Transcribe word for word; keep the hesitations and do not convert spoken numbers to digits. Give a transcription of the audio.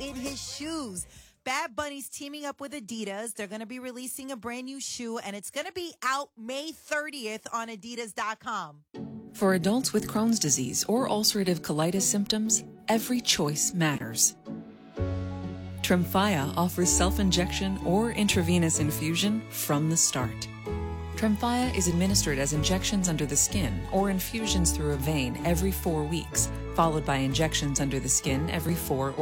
in his shoes. Bad Bunny's teaming up with Adidas. They're going to be releasing a brand new shoe, and it's going to be out May thirtieth on adidas dot com. For adults with Crohn's disease or ulcerative colitis symptoms, every choice matters. Tremfya offers self-injection or intravenous infusion from the start. Tremfya is administered as injections under the skin or infusions through a vein every four weeks, followed by injections under the skin every four